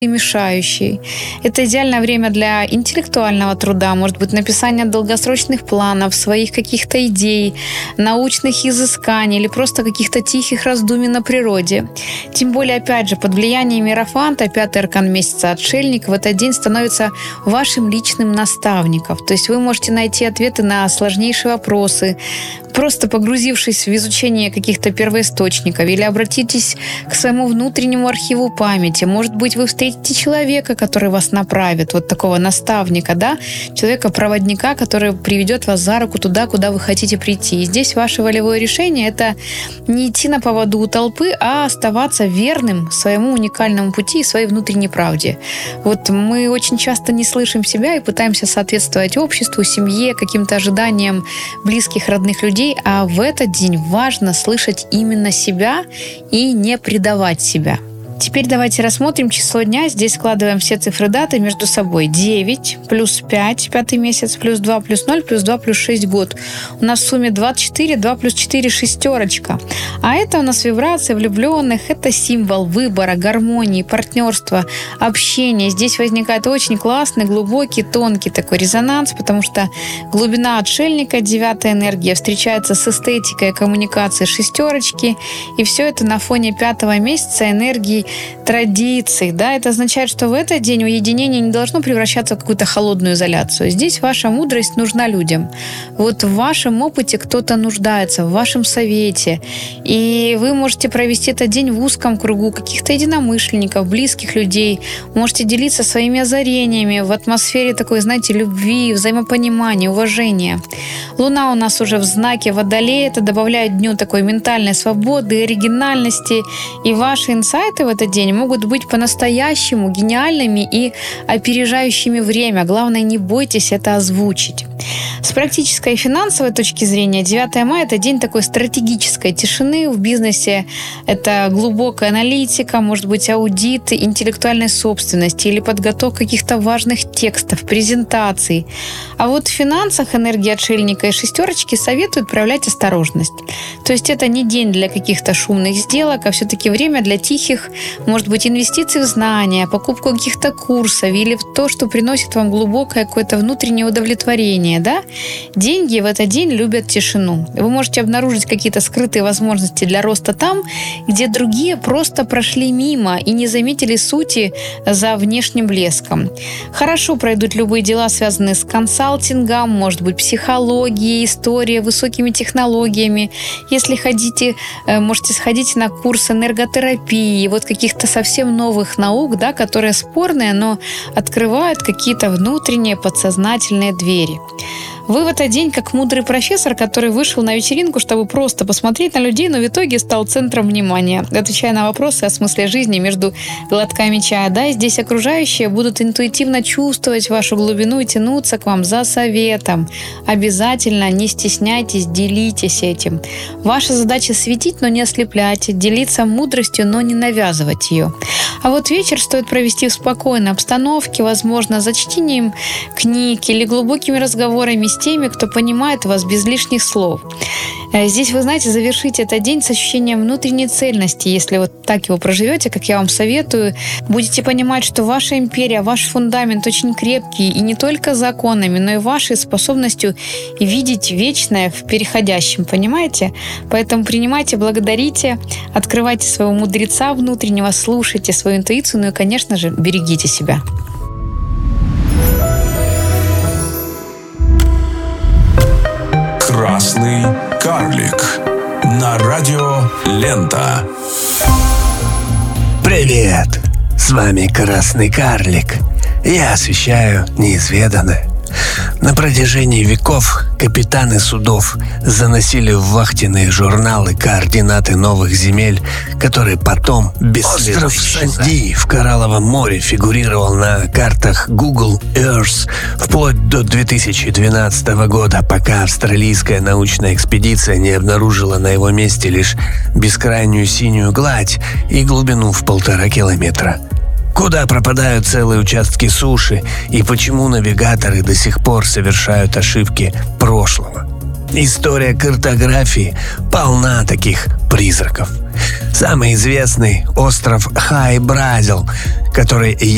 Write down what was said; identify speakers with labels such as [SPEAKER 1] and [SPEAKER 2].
[SPEAKER 1] и мешающий. Это идеальное время для интеллектуального труда, может быть, написания долгосрочных планов, своих каких-то идей, научных изысканий или просто каких-то тихих раздумий на природе. Тем более, опять же, под влиянием Иерофанта, 5-й аркан месяца Отшельник, в этот день становится вашим личным наставником. То есть вы можете найти ответы на сложнейшие вопросы, просто погрузившись в изучение каких-то первоисточников, или обратитесь к своему внутреннему архиву памяти. Может быть, вы встретите человека, который вас направит, вот такого наставника, да, человека-проводника, который приведет вас за руку туда, куда вы хотите прийти. И здесь ваше волевое решение – это не идти на поводу у толпы, а оставаться верным своему уникальному пути и своей внутренней правде. Вот мы очень часто не слышим себя и пытаемся соответствовать обществу, семье, каким-то ожиданиям близких, родных людей, а в этот день важно слышать именно себя и не предавать себя. Теперь давайте рассмотрим число дня. Здесь складываем все цифры даты между собой. 9 плюс 5, 5-й месяц, плюс 2 плюс 0, плюс 2 плюс 6 год. У нас в сумме 24, 2 плюс 4 шестерочка. А это у нас вибрация влюбленных. Это символ выбора, гармонии, партнерства, общения. Здесь возникает очень классный, глубокий, тонкий такой резонанс, потому что глубина Отшельника, 9-я энергия, встречается с эстетикой, коммуникацией шестерочки. И все это на фоне 5-го месяца энергии традиций, да, это означает, что в этот день уединение не должно превращаться в какую-то холодную изоляцию. Здесь ваша мудрость нужна людям. Вот в вашем опыте кто-то нуждается, в вашем совете, и вы можете провести этот день в узком кругу каких-то единомышленников, близких людей, можете делиться своими озарениями в атмосфере такой, знаете, любви, взаимопонимания, уважения. Луна у нас уже в знаке Водолея, это добавляет дню такой ментальной свободы, оригинальности, и ваши инсайты в этот день могут быть по-настоящему гениальными и опережающими время. Главное, не бойтесь это озвучить. С практической и финансовой точки зрения 9 мая – это день такой стратегической тишины в бизнесе. Это глубокая аналитика, может быть, аудит интеллектуальной собственности или подготовка каких-то важных текстов, презентаций. А вот в финансах энергия Отшельника и шестерочки советуют проявлять осторожность. То есть это не день для каких-то шумных сделок, а все-таки время для тихих, может быть, инвестиций в знания, покупку каких-то курсов или в то, что приносит вам глубокое какое-то внутреннее удовлетворение, да? Деньги в этот день любят тишину. Вы можете обнаружить какие-то скрытые возможности для роста там, где другие просто прошли мимо и не заметили сути за внешним блеском. Хорошо пройдут любые дела, связанные с консалтингом, может быть, психологией, историей, высокими технологиями. Если хотите, можете сходить на курс энерготерапии, вот каких-то совсем новых наук, да, которые спорные, но открывают какие-то внутренние подсознательные двери. Вы в этот день как мудрый профессор, который вышел на вечеринку, чтобы просто посмотреть на людей, но в итоге стал центром внимания, отвечая на вопросы о смысле жизни между глотками чая. Да, и здесь окружающие будут интуитивно чувствовать вашу глубину и тянуться к вам за советом. Обязательно не стесняйтесь, делитесь этим. Ваша задача светить, но не ослеплять, делиться мудростью, но не навязывать ее. А вот вечер стоит провести в спокойной обстановке, возможно, за чтением книг или глубокими разговорами с теми, кто понимает вас без лишних слов. Здесь, вы знаете, завершите этот день с ощущением внутренней цельности. Если вот так его проживете, как я вам советую, будете понимать, что ваша империя, ваш фундамент очень крепкий, и не только законами, но и вашей способностью видеть вечное в переходящем, понимаете? Поэтому принимайте, благодарите, открывайте своего мудреца внутреннего, слушайте свою интуицию, ну и, конечно же, берегите себя.
[SPEAKER 2] Красный карлик на радио Лента.
[SPEAKER 3] Привет! С вами Красный карлик. Я освещаю неизведанное. На протяжении веков капитаны судов заносили в вахтенные журналы координаты новых земель, которые потом бесследно Остров Санди в Коралловом море фигурировал на картах Google Earth вплоть до 2012 года, пока австралийская научная экспедиция не обнаружила на его месте лишь бескрайнюю синюю гладь и глубину в 1,5 километра. Куда пропадают целые участки суши и почему навигаторы до сих пор совершают ошибки прошлого? История картографии полна таких призраков. Самый известный – остров Хай-Бразил, который